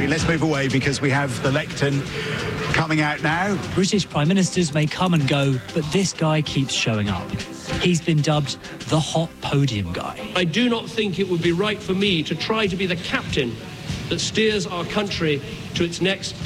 Absolutely. Let's move away because we have the lectern coming out now. British Prime Ministers may come and go, but this guy keeps showing up. He's been dubbed the hot podium guy. I do not think it would be right for me to try to be the captain that steers our country to its next